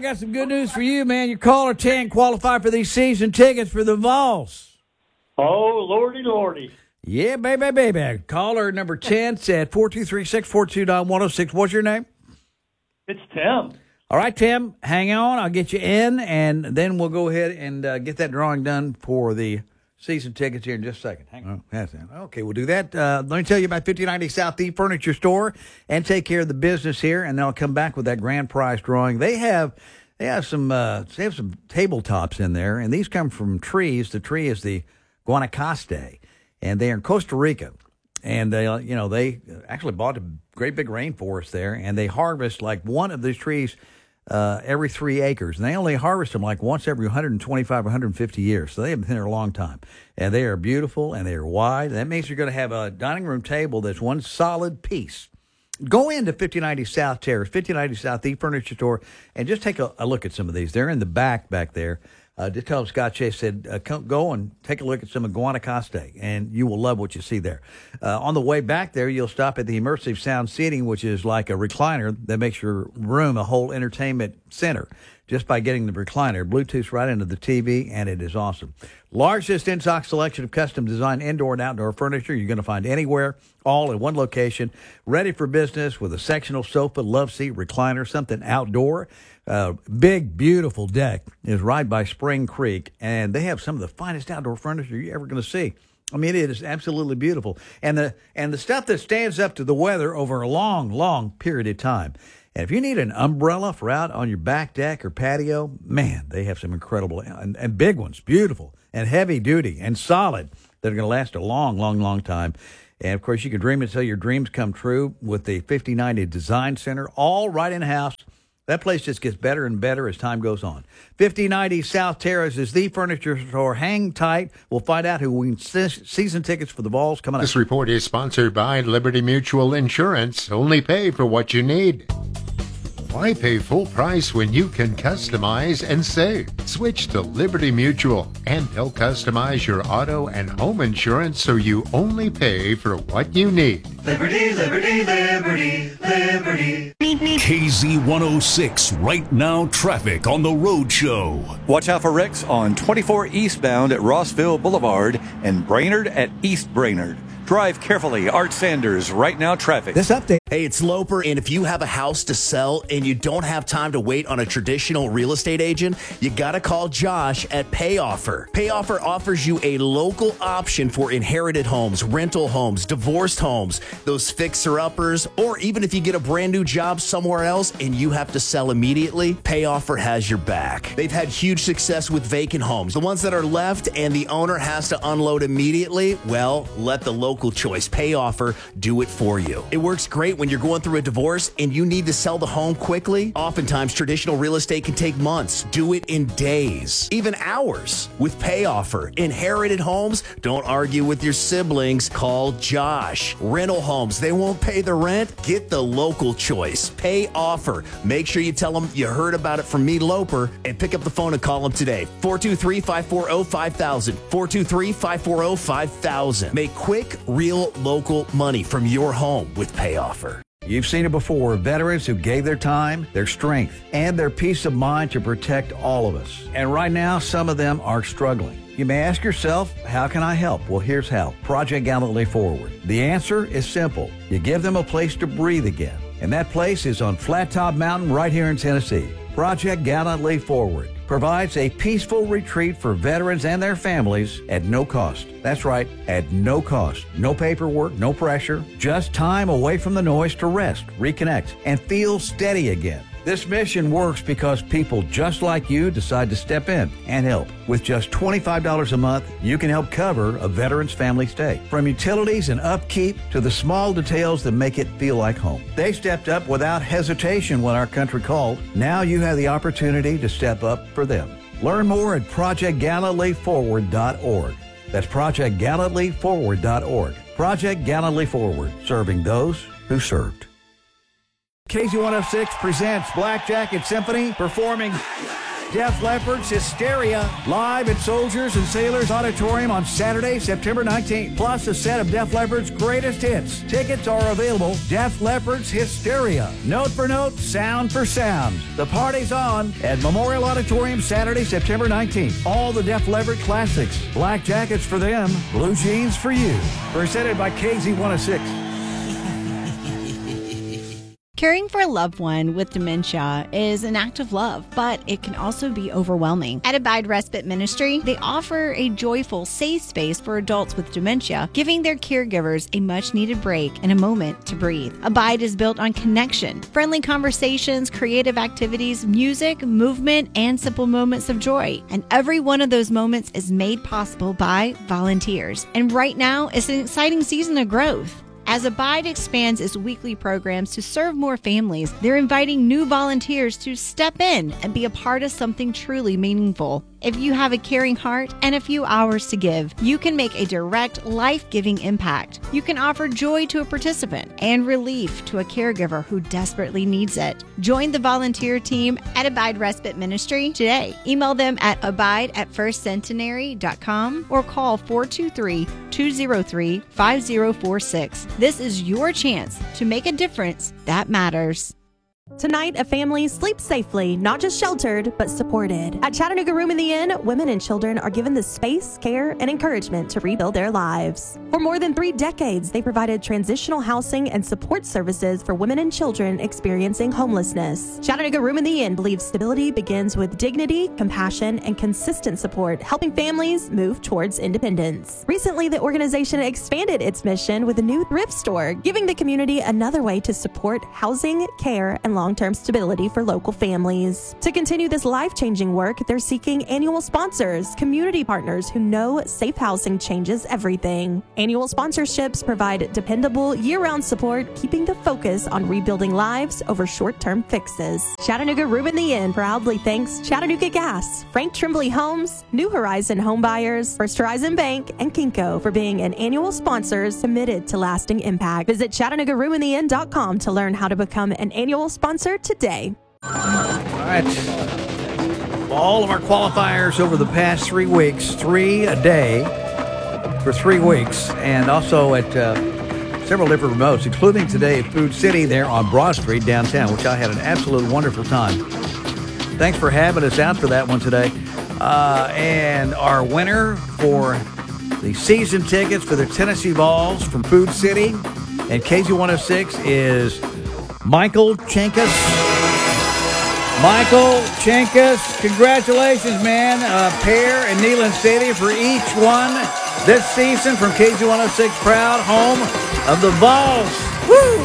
got some good news for you, man. Your caller 10 qualified for these season tickets for the Vols. Oh, lordy, lordy. Yeah, baby. Caller number 10 said 423-642-9106. What's your name? It's Tim. All right, Tim, hang on. I'll get you in, and then we'll go ahead and get that drawing done for the season tickets here in just a second. Hang on. Okay, we'll do that. Let me tell you about 5090 South the Furniture Store and take care of the business here, and then I'll come back with that grand prize drawing. They have some tabletops in there, and these come from trees. The tree is the Guanacaste, and they're in Costa Rica. And they actually bought a great big rainforest there, and they harvest like one of these trees every 3 acres. And they only harvest them like once every 125, 150 years. So they have been there a long time. And they are beautiful, and they are wide. That means you're going to have a dining room table that's one solid piece. Go into 5090 South Terrace, 5090 South, the Furniture Store, and just take a look at some of these. They're in the back there. Just tell them Scott Chase said, go and take a look at some of Guanacaste, and you will love what you see there. On the way back there, you'll stop at the Immersive Sound Seating, which is like a recliner that makes your room a whole entertainment center just by getting the recliner. Bluetooth right into the TV, and it is awesome. Largest in-stock selection of custom-designed indoor and outdoor furniture you're going to find anywhere, all in one location. Ready for business with a sectional sofa, love seat, recliner, something outdoor. Big, beautiful deck is right by Spring Creek, and they have some of the finest outdoor furniture you're ever going to see. I mean, it is absolutely beautiful. And the stuff that stands up to the weather over a long, long period of time. And if you need an umbrella for out on your back deck or patio, man, they have some incredible and big ones, beautiful and heavy duty and solid that are going to last a long, long, long time. And, of course, you can dream until your dreams come true with the 5090 Design Center, all right in-house. That place just gets better and better as time goes on. 5090 South Terrace is the furniture store. Hang tight. We'll find out who wins season tickets for the Vols coming up. This report is sponsored by Liberty Mutual Insurance. Only pay for what you need. Why pay full price when you can customize and save? Switch to Liberty Mutual, and they'll customize your auto and home insurance so you only pay for what you need. Liberty, liberty, liberty, liberty. KZ106, right now traffic on the road show. Watch out for wrecks on 24 eastbound at Rossville Boulevard and Brainerd at East Brainerd. Drive carefully. Art Sanders, right now traffic. This update. Hey, it's Loper, and if you have a house to sell and you don't have time to wait on a traditional real estate agent, you gotta call Josh at PayOffer. PayOffer offers you a local option for inherited homes, rental homes, divorced homes, those fixer-uppers, or even if you get a brand new job somewhere else and you have to sell immediately, PayOffer has your back. They've had huge success with vacant homes. The ones that are left and the owner has to unload immediately, well, let the local choice, PayOffer, do it for you. It works great when you're going through a divorce and you need to sell the home quickly. Oftentimes, traditional real estate can take months. Do it in days, even hours. With PayOffer, inherited homes, don't argue with your siblings. Call Josh. Rental homes, they won't pay the rent. Get the local choice, PayOffer. Make sure you tell them you heard about it from me, Loper, and pick up the phone and call them today. 423-540-5000. 423-540-5000. Make quick, real local money from your home with PayOffer. You've seen it before. Veterans who gave their time, their strength, and their peace of mind to protect all of us. And right now, some of them are struggling. You may ask yourself, how can I help? Well, here's how. Project Gallantly Forward. The answer is simple. You give them a place to breathe again. And that place is on Flat Top Mountain right here in Tennessee. Project Gallantly Forward provides a peaceful retreat for veterans and their families at no cost. That's right, at no cost. No paperwork, no pressure, just time away from the noise to rest, reconnect, and feel steady again. This mission works because people just like you decide to step in and help. With just $25 a month, you can help cover a veteran's family stay. From utilities and upkeep to the small details that make it feel like home. They stepped up without hesitation when our country called. Now you have the opportunity to step up for them. Learn more at ProjectGallantlyForward.org. That's ProjectGallantlyForward.org. Project Gallantly Forward, serving those who served. KZ106 presents Black Jacket Symphony performing Def Leppard's Hysteria, live at Soldiers and Sailors Auditorium on Saturday, September 19th. Plus a set of Def Leppard's greatest hits. Tickets are available. Def Leppard's Hysteria. Note for note, sound for sound. The party's on at Memorial Auditorium Saturday, September 19th. All the Def Leppard classics. Black jackets for them, blue jeans for you. Presented by KZ106. Caring for a loved one with dementia is an act of love, but it can also be overwhelming. At Abide Respite Ministry, they offer a joyful, safe space for adults with dementia, giving their caregivers a much-needed break and a moment to breathe. Abide is built on connection, friendly conversations, creative activities, music, movement, and simple moments of joy. And every one of those moments is made possible by volunteers. And right now, it's an exciting season of growth. As Abide expands its weekly programs to serve more families, they're inviting new volunteers to step in and be a part of something truly meaningful. If you have a caring heart and a few hours to give, you can make a direct, life-giving impact. You can offer joy to a participant and relief to a caregiver who desperately needs it. Join the volunteer team at Abide Respite Ministry today. Email them at abide@firstcentenary.com or call 423-203-5046. This is your chance to make a difference that matters. Tonight, a family sleeps safely, not just sheltered, but supported. At Chattanooga Room in the Inn, women and children are given the space, care, and encouragement to rebuild their lives. For more than 3 decades, they provided transitional housing and support services for women and children experiencing homelessness. Chattanooga Room in the Inn believes stability begins with dignity, compassion, and consistent support, helping families move towards independence. Recently, the organization expanded its mission with a new thrift store, giving the community another way to support housing, care, and long-term stability for local families. To continue this life-changing work, they're seeking annual sponsors, community partners who know safe housing changes everything. Annual sponsorships provide dependable, year-round support, keeping the focus on rebuilding lives over short-term fixes. Chattanooga Room in the Inn proudly thanks Chattanooga Gas, Frank Trimbley Homes, New Horizon Home Buyers, First Horizon Bank, and Kinko for being an annual sponsors committed to lasting impact. Visit ChattanoogaRoomInTheInn.com to learn how to become an annual sponsor today. All right. All of our qualifiers over the past 3 weeks, 3 a day for 3 weeks, and also at several different remotes, including today at Food City there on Broad Street downtown, which I had an absolute wonderful time. Thanks for having us out for that one today. And our winner for the season tickets for the Tennessee Vols from Food City and KZ106 is Michael Chenkus. Michael Chenkus, congratulations, man. Pear and Neyland City for each one this season from KZ106, proud home of the Vols. Woo!